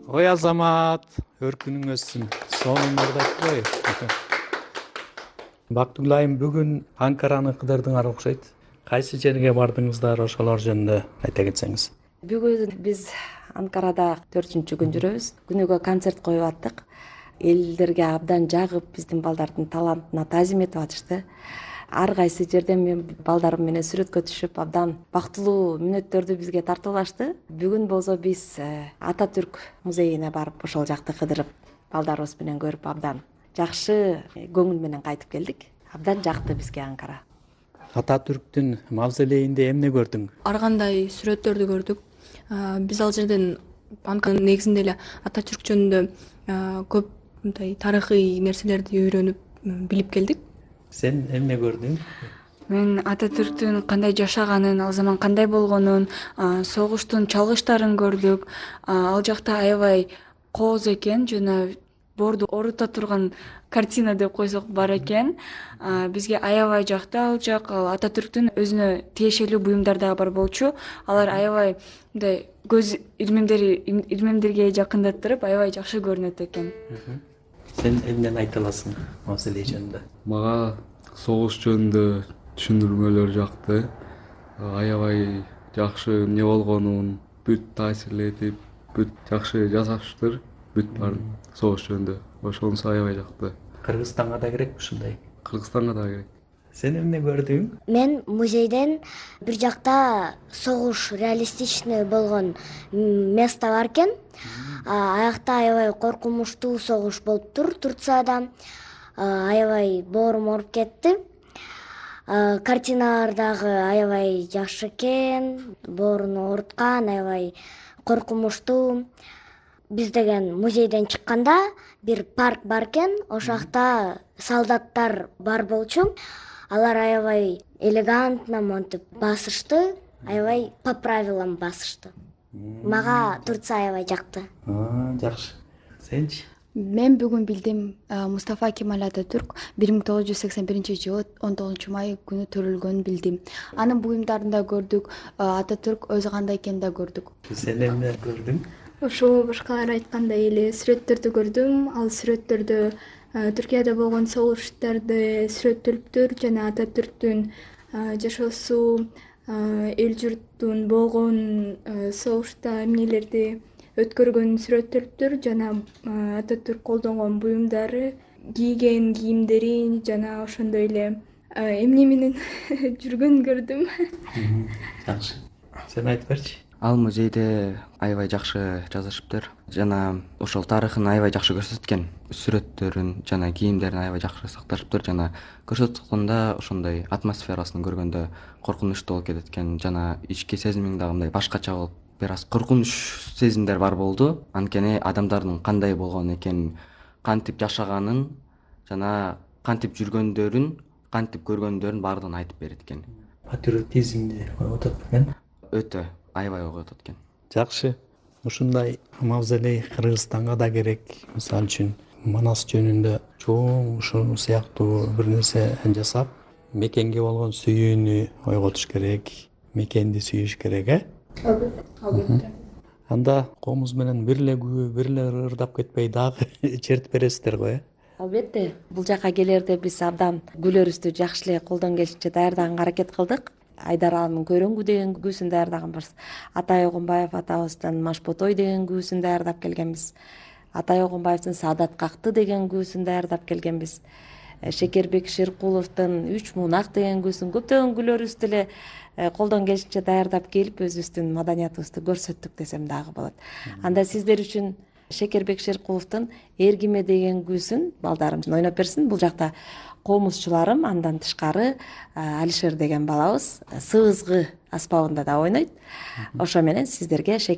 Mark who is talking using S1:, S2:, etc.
S1: Ой Азамат, өркүнүң өссүн. Сонун ырдайт ой. Бактыгүл айым, бүгүн Анкараны кыдырдыңар окшойт. Кайсы жерге бардыңыздар, ошолор жөнүндө айта кетсеңиз.
S2: Бүгүн биз Анкарада 4-күн жүрөбүз. Күнүгө концерт коюп аттык. Элдерге абдан жагып, биздин балдардын талантына таазим этип атышты. Ар кайсы жерден мен балдарым менен сүрөткө түшүп, абдан бактылуу мүнөттөрдү бизге тартуулашты. Бүгүн болсо биз Ататүрк музейине барып, ошол жакты кыдырып, балдарыбыз менен көрүп, абдан жакшы көңүл менен кайтып келдик. Абдан жакты бизге Анкара.
S1: Ататүрктүн мавзолейинде эмне көрдүң?
S3: Ар кандай сүрөттөрдү көрдүк. Биз ал жерден Анкаранын негизинде эле Ататүрк жөнүндө көп мындай тарыхый нерселерди үйрөнүп, билип келдик.
S1: Сен эмне көрдүң?
S4: Мен Ататүрктүн кандай жашаганын, ал заман кандай болгонун, согуштун чалгычтарын көрдүк. Ал жакта аябай кооз экен, жана боорду оорута турган картина деп койсок бар экен. Бизге аябай жакты ал жак. Ататүрктүн өзүнө тиешелүү буюмдар дагы бар болчу. Алар аябай мындай көз ирмемдерге жакындаттырып, аябай жакшы көрүнөт экен.
S1: Сен эмнени айта аласың мавзолей жөнүндө?
S5: Мага согуш жөнүндө түшүндүрмөлөр жакты. Аябай жакшы эмне болгонун бүт таасирлетип, бүт жакшы жасаштыр, бүт баарын согуш жөнүндө. Ошонусу аябай жакты.
S1: Кыргызстанга да керекпи ушундай?
S5: Кыргызстанга да керек.
S1: Сен эмне көрдүң?
S6: Мен музейден бир жакта согуш реалистичный болгон место бар экен. Аякта аябай коркунучтуу согуш болуптур Турцияда. Аябай боорум ооруп кетти. Картиналар дагы аябай жакшы экен, бооруну ооруткан, аябай коркунучтуу. Биз деген музейден чыкканда бир парк бар экен, ошол жакта солдаттар бар болчу. Алар аябай элегантно монтип басышты, аябай по правилам басышты. Мага Турция аябай жакты.
S1: Жакшы. Сенчи?
S7: Мен бүгүн билдим, Мустафа Кемал Ататүрк 1981-жылы 19 май күнү төрөлгөнүн билдим. Анын буюмдарын көрдүк, Ататүрк өзү кандай экенин да көрдүк.
S1: Сен эмне көрдүң?
S8: Ошо башкалар айткандай эле сүрөттөрдү көрдүм. Ал сүрөттөрдө Түркияда болгон согуштарды сүрөттөлүптүр жана Ататүрктүн жашоосу, эл журттун болгон согушта эмнелерди өткөргөнү сүрөттөлүптүр жана Ататүрк колдонгон буюмдары, кийген кийимдери жана ошондой эле эмне менен жүргөнүн көрдүм.
S1: Жакшы. Сен айтып берчи.
S9: Ал музейде аябай жакшы жазышыптыр жана ошол тарыхын аябай жакшы көрсөткөн. Сүрөттөрүн жана кийимдерин аябай жакшы сакташыптыр жана көрсөткөндө ошондой атмосферасын көргөндө коркунучтуу болуп кетет экен жана ички сезимиң дагы мындай башкача болуп, бир аз коркунуч сезимдер бар болду. Анткени адамдардын кандай болгон экенин, кантип жашаганын жана кантип жүргөндөрүн, кантип көргөндөрүн баардыгын айтып берет экен.
S1: Патриотизмди ойготот экен.
S9: Өтө аябай ойготот экен.
S1: Жакшы. Ушундай мавзолей Кыргызстанга да керек. Мисалы үчүн Манас жөнүндө чоң ушул сыяктуу бир нерсе жасап, мекенге болгон сүйүүнү ойготуш керек, мекенди сүйүш керек,
S8: Албетте.
S1: Анда комуз менен бир эле күбө, бир эле ырдап кетпей дагы чертип бересиздер го,
S2: Албетте, бул жака келерде биз абдан күлөрүбүздү жакшы эле колдон келишинче даярдаганга аракет кылдык. Айдаранын көрөңгү деген күбөсүн даярдаганбыз. Атай Огунбаев атабыздын Машботой деген күбөсүн даярдап келгенбиз. Атай Огунбаевдин Саадат какты деген күбөсүн даярдап келгенбиз. Шекербек Шеркуловдун Үч мунак деген күбөсүн көптөгөн күлөрүбүздү эле колдон келишинче даярдап келип, өзүбүздүн маданиятыбызды көрсөттүк десем дагы болот. Анда сиздер үчүн Шекербек Шеркуловдун Эргиме деген күбөсүн балдарым ойноп берсин. Бул жакта комузчуларым, андан тышкары Алишер деген балабыз сыбызгы аспабында да ойнойт. Ошо менен сиздерге